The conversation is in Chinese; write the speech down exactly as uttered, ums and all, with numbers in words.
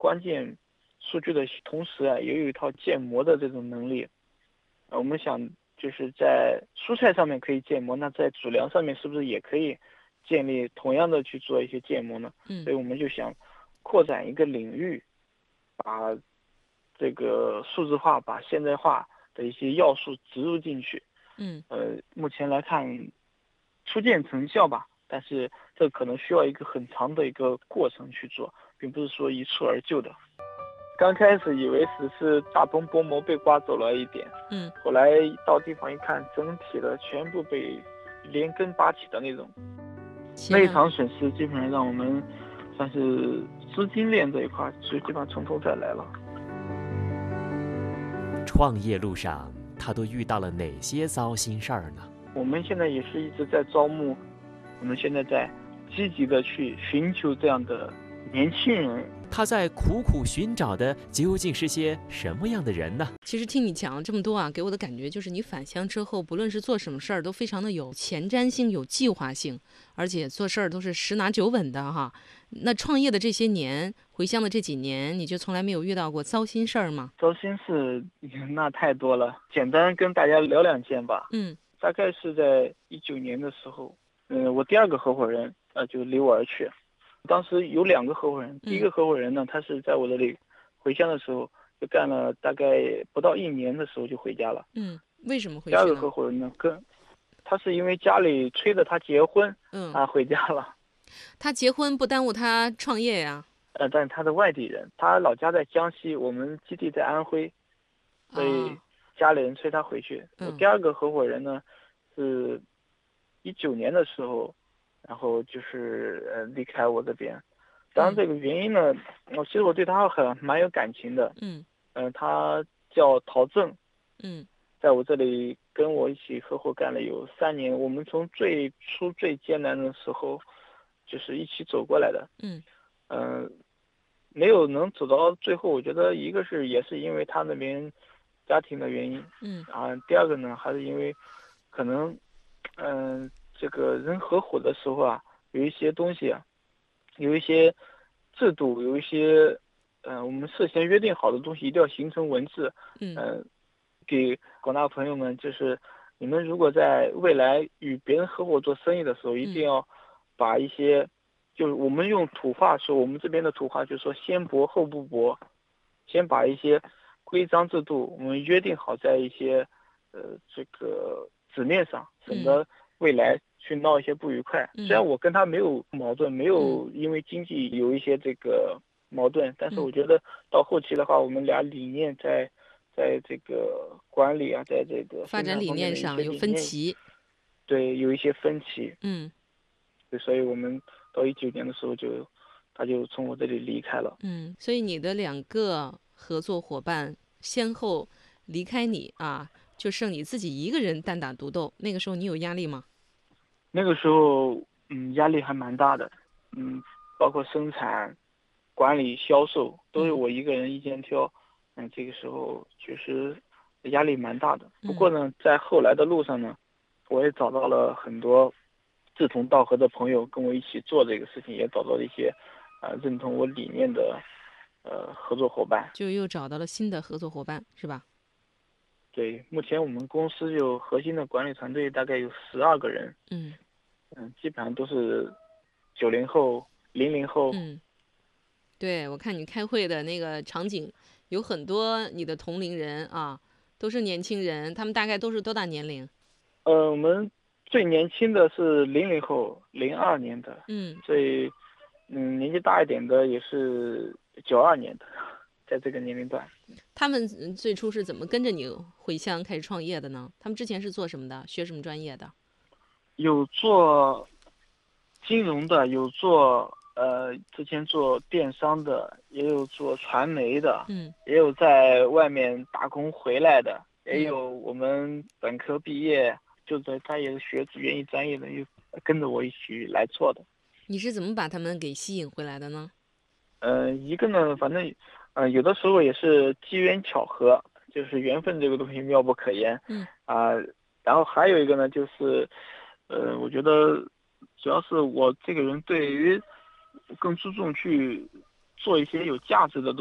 关键数据的同时啊，也有一套建模的这种能力。呃我们想就是在蔬菜上面可以建模，那在主粮上面是不是也可以建立同样的去做一些建模呢？ 嗯所以我们就想扩展一个领域，把这个数字化、把现代化的一些要素植入进去。 嗯呃，目前来看初见成效吧，但是这可能需要一个很长的一个过程去做，并不是说一蹴而就的。刚开始以为只是大棚薄膜被刮走了一点， 嗯， 后来到地方一看，整体的全部被连根拔起的那种。那天呐， 一场损失基本上让我们算是资金链这一块，所以基本上从头再来了。 创业路上，他都遇到了哪些糟心事儿呢？ 我们现在也是一直在招募，我们现在在积极的去寻求这样的年轻人。 他在苦苦寻找的究竟是些什么样的人呢？ 其实听你讲了这么多啊，给我的感觉就是你返乡之后，不论是做什么事儿，都非常的有前瞻性、有计划性，而且做事儿都是十拿九稳的哈。那创业的这些年，回乡的这几年，你就从来没有遇到过糟心事儿吗？ 糟心事那太多了，简单跟大家聊两件吧。 嗯大概是在一九年的时候，嗯、我第二个合伙人呃就离我而去。当时有两个合伙人，第一个合伙人呢，他是在我这里回乡的时候就干了大概不到一年的时候就回家了。 嗯，为什么回第二个合去呢？ 伙人呢，跟他是因为家里催着他结婚嗯， 啊回家了。 他结婚不耽误他创业呀。 呃，但是他是外地人，他老家在江西，我们基地在安徽，所以啊， 家里人催他回去。我嗯第二个合伙人呢，是一九年的时候，然后就是呃离开我这边。当然嗯这个原因呢，我其实我对他很蛮有感情的。 嗯嗯、他叫陶正， 嗯在我这里跟我一起合伙干了有三年，我们从最初最艰难的时候，就是一起走过来的。 嗯嗯、没有能走到最后，我觉得一个是也是因为他那边家庭的原因嗯啊，第二个呢还是因为可能，嗯、这个人合伙的时候啊，有一些东西啊，有一些制度，有一些，呃，我们事先约定好的东西一定要形成文字。 嗯呃，给广大朋友们就是，你们如果在未来与别人合伙做生意的时候，一定嗯要把一些，就是我们用土话说，我们这边的土话就是说先薄后不薄，先把一些规章制度我们约定好在一些，呃，这个纸面上，省嗯得未来去闹一些不愉快。虽然嗯我跟他没有矛盾，没嗯有因为经济有一些这个矛盾，但是嗯我觉得到后期的话，我们俩理念在在这个管理啊，在这个生发展理产方面的一念上有些理念， 分歧。 对，有一些分歧。 嗯对，所以我们到一九年的时候就，他就从我这里离开了。 嗯，所以你的两个合作伙伴先后离开你啊，就剩你自己一个人单打独斗。那个时候你有压力吗？ 那个时候，嗯，压力还蛮大的，嗯，包括生产、管理、销售都是嗯我一个人一肩挑。嗯，这个时候确实压力蛮大的。不过嗯呢，在后来的路上呢，我也找到了很多志同道合的朋友，跟我一起做这个事情，也找到了一些，呃，认同我理念的，呃，合作伙伴。 就又找到了新的合作伙伴，是吧？ 对，目前我们公司有核心的管理团队，大概有十二个人。 嗯嗯，基本上都是九零后、零零后。 嗯，对，我看你开会的那个场景，有很多你的同龄人啊，都是年轻人，他们大概都是多大年龄？ 呃，我们最年轻的是零零后，零二年的。 嗯最嗯年纪大一点的也是九二年的，在这个年龄段。 他们嗯最初是怎么跟着你回乡开始创业的呢？他们之前是做什么的？学什么专业的？ 有做金融的，有做呃之前做电商的，也有做传媒的， 嗯也有在外面打工回来的，也嗯有我们本科毕业就在他也是学园艺专业的，又跟着我一起来做的。 你是怎么把他们给吸引回来的呢？ 呃，一个呢，反正呃有的时候也是机缘巧合，就是缘分这个东西妙不可言嗯啊、然后还有一个呢，就是呃，我觉得主要是我这个人对于更注重去做一些有价值的东西。